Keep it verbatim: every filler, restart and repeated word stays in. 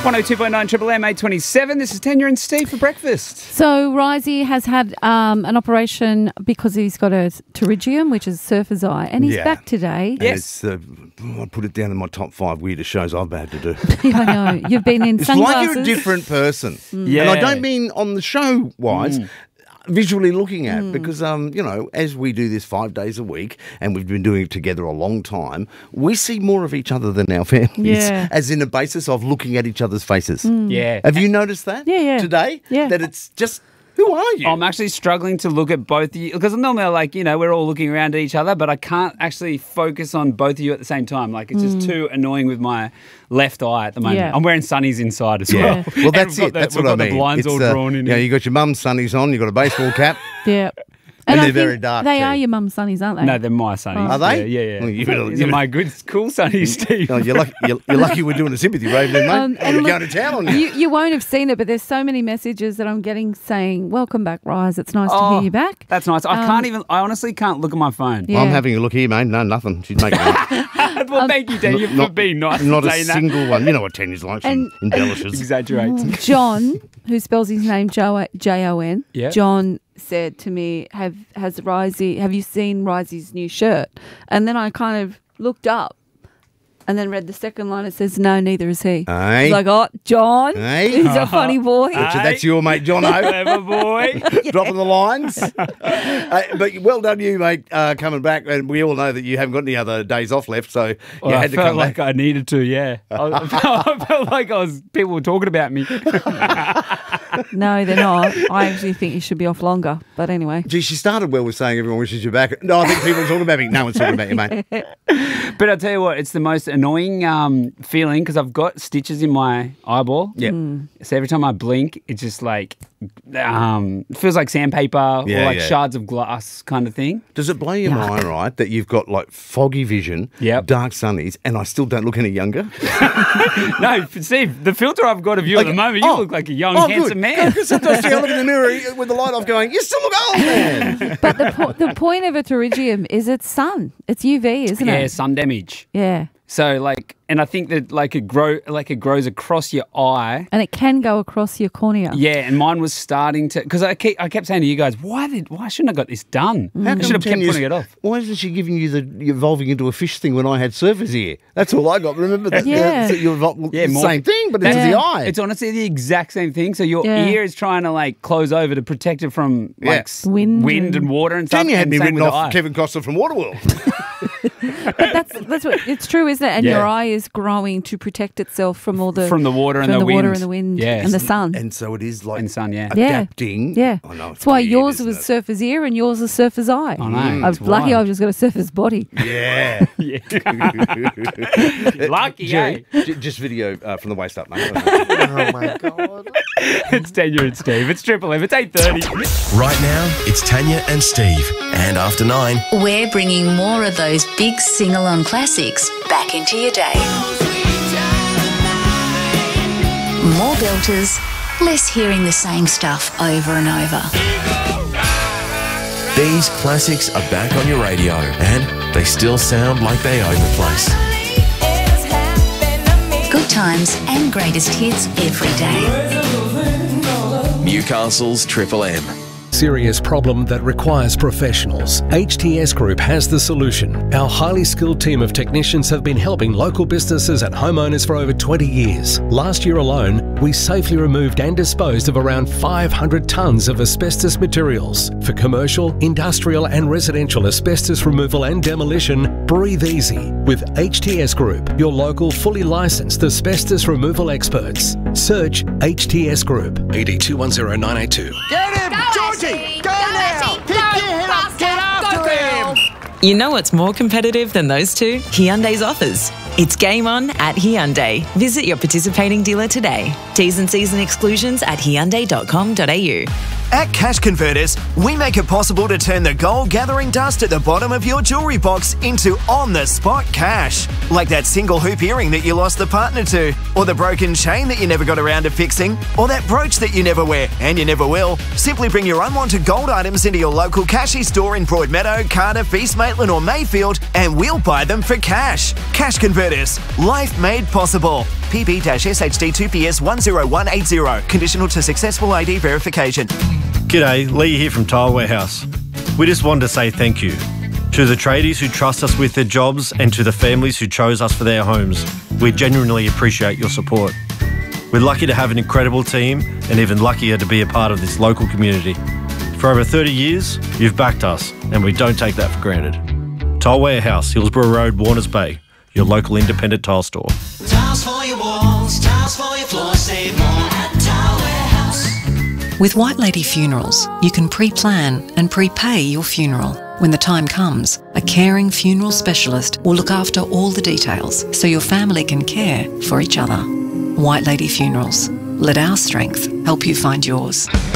one oh two point nine Triple M, eight twenty-seven. This is Tanya and Steve for breakfast. So Risey has had um, an operation because he's got a pterygium, which is surfer's eye, and he's Yeah. back today. And Yes. It's, uh, I put it down in my top five weirdest shows I've had to do. Yeah, I know. You've been in It's sunglasses. like you're a different person. Yeah. And I don't mean on the show-wise, visually looking at, because, um, you know, as we do this five days a week, and we've been doing it together a long time, we see more of each other than our families, Yeah. as in a basis of looking at each other's faces. Yeah. Have you noticed that Yeah, yeah. today? Yeah. That it's just, who are you? I'm actually struggling to look at both of you because normally, like, you know, we're all looking around at each other, but I can't actually focus on both of you at the same time. Like, it's just too annoying with my left eye at the moment. Yeah. I'm wearing sunnies inside as Yeah. well. Well, And that's we've got it. the- That's we've what I got mean. the blinds all uh, drawn in. You know, you got your mum's sunnies on, you got a baseball cap. Yeah. And I they're very think dark They too. are your mum's sunnies, aren't they? No, they're my sunnies. Are they? Yeah, yeah. yeah. Well, you better- These you are my good, cool sunnies, Steve. Oh, you're, lucky, you're, you're lucky we're doing a sympathy rave then, mate. Um, and we're look, going to town on you. You, you won't have seen it, but there's so many messages that I'm getting saying, welcome back, Rise. It's nice to Oh, hear you back. That's nice. I Um, can't even, I honestly can't look at my phone. Yeah. I'm having a look here, mate. No, nothing. She's making it. Well, thank you, Daniel, for being nice and Not a saying that. single one. You know what Tanya's like. She And- embellishes. Exaggerate. John, who spells his name J O N, Yeah. John said to me, "Have has Risey? Have you seen Risey's new shirt?" And then I kind of looked up, and then read the second line. It says, "No, neither is he." Aye. He's like, "Oh, John, Aye. he's a funny boy." So that's your mate, John Clever boy. dropping the lines. uh, but well done, you, mate, uh, coming back. And we all know that you haven't got any other days off left, so you Well, I had to felt come like back. I needed to, yeah. I, I, felt, I felt like I was people were talking about me. No, they're not. I actually think you should be off longer. But anyway, Gee, she started well with saying everyone wishes you back. No, I think people are talking about me. No one's talking about you, mate. But I'll tell you what, it's the most annoying um, feeling because I've got stitches in my eyeball. Yeah. So every time I blink, it's just like um, it feels like sandpaper Yeah, or like yeah. shards of glass kind of thing. Does it blow your mind, right, that you've got like foggy vision, Yep. dark sunnies, and I still don't look any younger? No, Steve, the filter I've got of you at the Okay. moment, you Oh. look like a young, Oh, handsome good. man. Because sometimes I look in the mirror with the light off going, you still look old, man. but the po- the point of a pterygium is it's sun. It's U V, isn't Yeah, it? sun damage. Yeah. So like, and I think that like it grow, like it grows across your eye. And it can go across your cornea. Yeah, and mine was starting to because I keep, I kept saying to you guys, why did why shouldn't I got this done? How I come should have kept Tanya's- putting it off. Why isn't she giving you the evolving into a fish thing when I had surfers here? That's all I got. Remember that? Yeah. So you evol- Yeah, the more- same thing, but it's Yeah. the eye. It's honestly the exact same thing. So your Yeah. ear is trying to like close over to protect it from like Yeah. s- Wind wind and water and stuff. Tanya had and me same written with the off eye. Kevin Costner from Waterworld. But that's that's what it's true, isn't it? And Yeah. your eye is growing to protect itself from all the From the water and from the the water wind. and the wind Yes. and the sun. and so it is like And sun, yeah. Yeah. adapting. Yeah, I know. it's that's why weird, yours isn't was it? surfer's ear and yours is surfer's eye. I know. I'm it's lucky wild. I've just got a surfer's body. Yeah. Yeah. Lucky, eh? Jerry, j- just video uh, from the waist up, mate. Oh, my God. It's Tanya and Steve. It's Triple M. It's eight thirty. Right now, it's Tanya and Steve. And after nine, We're bringing more of those big sing-along classics back into your day. More belters, less hearing the same stuff over and over. these classics are back on your radio. And they still sound like they own the place. Good times and greatest hits every day. Newcastle's Triple M. Serious problem that requires professionals. H T S Group has the solution. Our highly skilled team of technicians have been helping local businesses and homeowners for over twenty years. Last year alone, we safely removed and disposed of around five hundred tonnes of asbestos materials. For commercial, industrial and residential asbestos removal and demolition, breathe easy with H T S Group, your local fully licensed asbestos removal experts. Search H T S Group. E D two one zero nine eight two. Get him! Georgie! Go, now! Pick your head up! Get after him! You know what's more competitive than those two? Hyundai's offers. It's game on at Hyundai. Visit your participating dealer today. T's and C's and exclusions at hyundai dot com dot a u. At Cash Converters, we make it possible to turn the gold-gathering dust at the bottom of your jewellery box into on-the-spot cash. Like that single hoop earring that you lost the partner to, or the broken chain that you never got around to fixing, or that brooch that you never wear, and you never will. Simply bring your unwanted gold items into your local Cashy store in Broadmeadow, Cardiff, East Maitland or Mayfield and we'll buy them for cash. Cash Converters. Life made possible. P B S H D two P S one zero one eight zero. Conditional to successful I D verification. G'day, Lee here from Tile Warehouse. We just wanted to say thank you to the tradies who trust us with their jobs and to the families who chose us for their homes. We genuinely appreciate your support. We're lucky to have an incredible team and even luckier to be a part of this local community. For over thirty years, you've backed us and we don't take that for granted. Tile Warehouse, Hillsborough Road, Warners Bay, your local independent tile store. Tiles for your walls, tiles for your floors, save more at Tile Warehouse. With White Lady Funerals, you can pre-plan and prepay your funeral. When the time comes, a caring funeral specialist will look after all the details so your family can care for each other. White Lady Funerals. Let our strength help you find yours.